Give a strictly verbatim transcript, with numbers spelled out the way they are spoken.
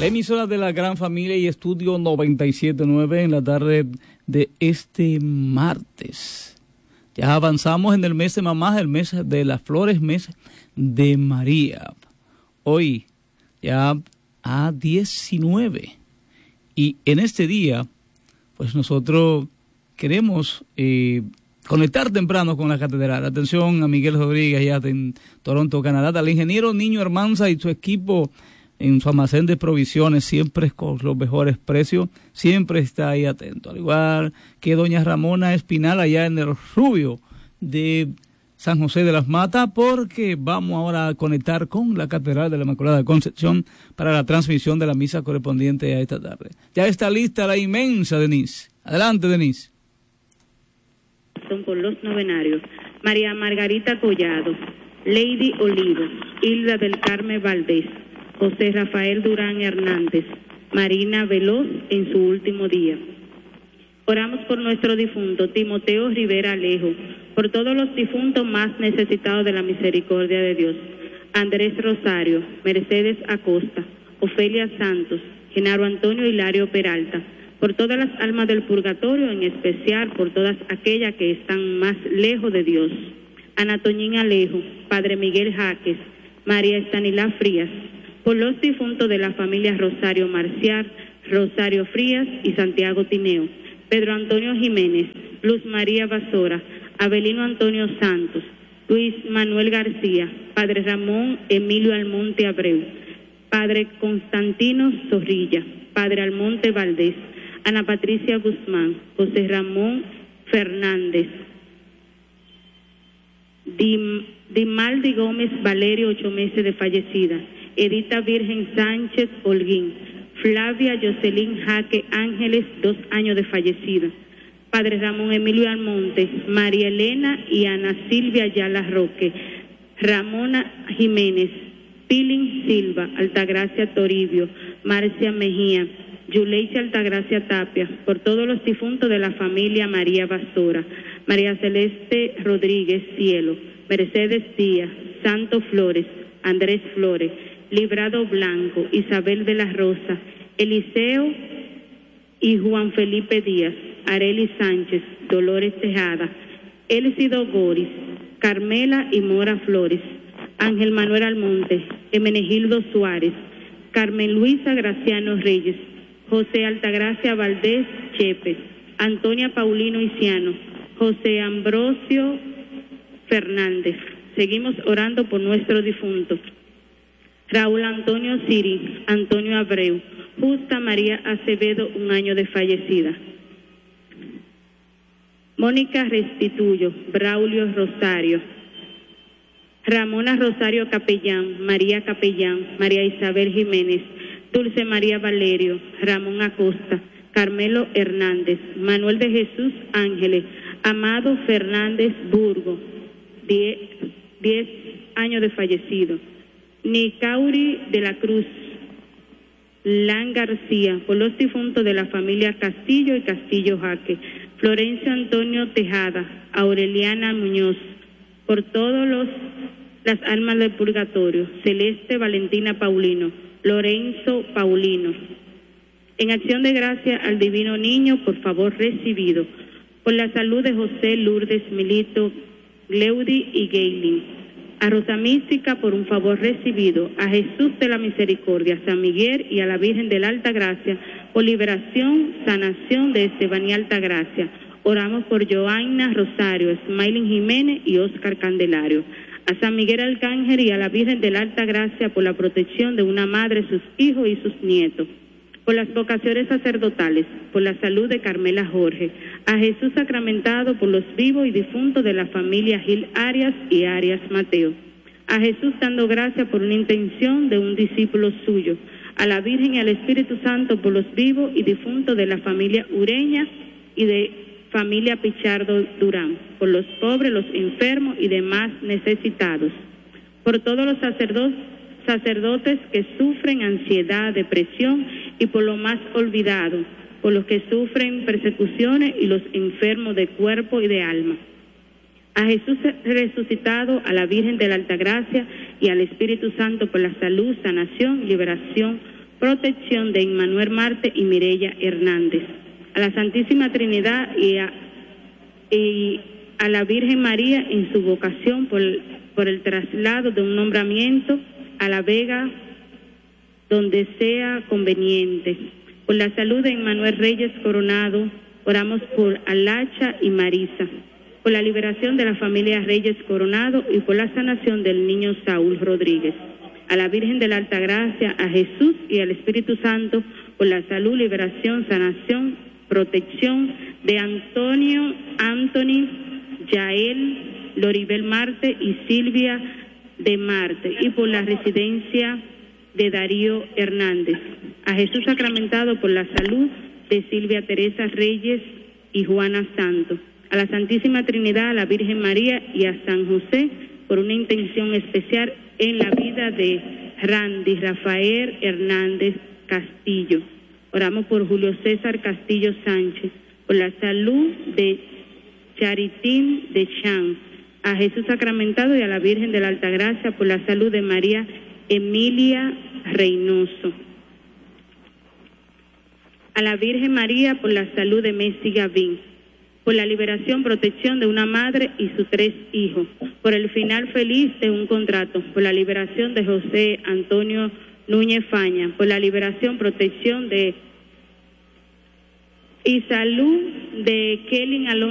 La emisora de la gran familia y estudio noventa y siete punto nueve en la tarde de este martes. Ya avanzamos en el mes de mamá, el mes de las flores, mes de María. Hoy ya a diecinueve. Y en este día, pues nosotros queremos eh, conectar temprano con la catedral. Atención a Miguel Rodríguez, ya en Toronto, Canadá, al ingeniero Niño Hermanza y su equipo en su almacén de provisiones, siempre con los mejores precios, siempre está ahí atento. Al igual que doña Ramona Espinal allá en el Rubio de San José de las Matas, porque vamos ahora a conectar con la Catedral de la Inmaculada Concepción para la transmisión de la misa correspondiente a esta tarde. Ya está lista la inmensa Denise. Adelante, Denise. Son por los novenarios: María Margarita Collado, Lady Olivo, Hilda del Carmen Valdés, José Rafael Durán Hernández, Marina Veloz en su último día. Oramos por nuestro difunto Timoteo Rivera Alejo, por todos los difuntos más necesitados de la misericordia de Dios: Andrés Rosario, Mercedes Acosta, Ofelia Santos, Genaro Antonio Hilario Peralta, por todas las almas del purgatorio, en especial por todas aquellas que están más lejos de Dios: Ana Toñín Alejo, Padre Miguel Jaques, María Estanilá Frías, por los difuntos de la familia Rosario Marcial, Rosario Frías y Santiago Tineo, Pedro Antonio Jiménez, Luz María Basora, Abelino Antonio Santos, Luis Manuel García, Padre Ramón Emilio Almonte Abreu, Padre Constantino Zorrilla, Padre Almonte Valdés, Ana Patricia Guzmán, José Ramón Fernández, Dim, Dimaldi Gómez Valerio, ocho meses de fallecida, Edita Virgen Sánchez Holguín, Flavia Jocelyn Jaque Ángeles, dos años de fallecida, Padre Ramón Emilio Almonte, María Elena y Ana Silvia Ayala Roque, Ramona Jiménez, Pilín Silva, Altagracia Toribio, Marcia Mejía, Yuleisi Altagracia Tapia, por todos los difuntos de la familia María Basora, María Celeste Rodríguez Cielo, Mercedes Díaz, Santo Flores, Andrés Flores, Librado Blanco, Isabel de la Rosa, Eliseo y Juan Felipe Díaz, Arely Sánchez, Dolores Tejada, Elcido Goris, Carmela y Mora Flores, Ángel Manuel Almonte, Emenegildo Suárez, Carmen Luisa Graciano Reyes, José Altagracia Valdés Chepe, Antonia Paulino Iciano, José Ambrosio Fernández. Seguimos orando por nuestro difunto: Raúl Antonio Siri, Antonio Abreu, Justa María Acevedo, un año de fallecida, Mónica Restituyo, Braulio Rosario, Ramona Rosario Capellán, María Capellán, María Isabel Jiménez, Dulce María Valerio, Ramón Acosta, Carmelo Hernández, Manuel de Jesús Ángeles, Amado Fernández Burgo, diez, diez años de fallecido, Nicauri de la Cruz, Lan García, por los difuntos de la familia Castillo y Castillo Jaque, Florencio Antonio Tejada, Aureliana Muñoz, por todos los las almas del purgatorio: Celeste Valentina Paulino, Lorenzo Paulino. En acción de gracia al Divino Niño, por favor recibido, por la salud de José Lourdes Milito, Gleudi y Gaylin. A Rosa Mística, por un favor recibido, a Jesús de la Misericordia, a San Miguel y a la Virgen de la Alta Gracia, por liberación, sanación de Estebanía Altagracia. Oramos por Joanna Rosario, Smiling Jiménez y Oscar Candelario. A San Miguel Arcángel y a la Virgen de la Alta Gracia, por la protección de una madre, sus hijos y sus nietos. Por las vocaciones sacerdotales, por la salud de Carmela Jorge, a Jesús sacramentado, por los vivos y difuntos de la familia Gil Arias y Arias Mateo, a Jesús dando gracia por una intención de un discípulo suyo, a la Virgen y al Espíritu Santo, por los vivos y difuntos de la familia Ureña y de familia Pichardo Durán, por los pobres, los enfermos y demás necesitados, por todos los sacerdotes sacerdotes que sufren ansiedad, depresión, y por lo más olvidado, por los que sufren persecuciones y los enfermos de cuerpo y de alma. A Jesús resucitado, a la Virgen de la Altagracia y al Espíritu Santo, por la salud, sanación, liberación, protección de Emmanuel Marte y Mireya Hernández. A la Santísima Trinidad y a, y a la Virgen María en su vocación por, por el traslado de un nombramiento a La Vega donde sea conveniente. Por la salud de Emmanuel Reyes Coronado, oramos por Alacha y Marisa. Por la liberación de la familia Reyes Coronado y por la sanación del niño Saúl Rodríguez. A la Virgen de la Altagracia, a Jesús y al Espíritu Santo, por la salud, liberación, sanación, protección de Antonio, Anthony, Yael, Loribel Marte y Silvia de Marte, y por la residencia de Darío Hernández. A Jesús sacramentado por la salud de Silvia Teresa Reyes y Juana Santos. A la Santísima Trinidad, a la Virgen María y a San José por una intención especial en la vida de Randy Rafael Hernández Castillo. Oramos por Julio César Castillo Sánchez, por la salud de Charitín de Chan, a Jesús sacramentado y a la Virgen de la Altagracia por la salud de María Emilia Reynoso. A la Virgen María por la salud de Messi Gavín, por la liberación, protección de una madre y sus tres hijos, por el final feliz de un contrato, por la liberación de José Antonio Núñez Faña, por la liberación, protección de y salud de Kelly Alonso